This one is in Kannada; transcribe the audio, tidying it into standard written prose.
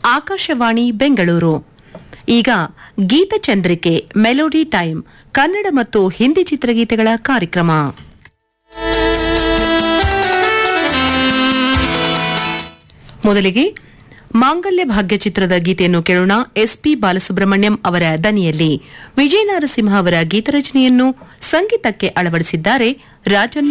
ಆಕಾಶವಾಣಿ ಬೆಂಗಳೂರು. ಈಗ ಗೀತಚಂದ್ರಿಕೆ ಮೆಲೋಡಿ ಟೈಮ್ ಕನ್ನಡ ಮತ್ತು ಹಿಂದಿ ಚಿತ್ರಗೀತೆಗಳ ಕಾರ್ಯಕ್ರಮ. ಮೊದಲಿಗೆ ಮಾಂಗಲ್ಯ ಭಾಗ್ಯ ಚಿತ್ರದ ಗೀತೆಯನ್ನು ಕೇಳೋಣ. ಎಸ್ಪಿ ಬಾಲಸುಬ್ರಹ್ಮಣ್ಯಂ ಅವರ ದನಿಯಲ್ಲಿ ವಿಜಯ ನರಸಿಂಹ ಅವರ ಗೀತರಚನೆಯನ್ನು ಸಂಗೀತಕ್ಕೆ ಅಳವಡಿಸಿದ್ದಾರೆ ರಾಜನ್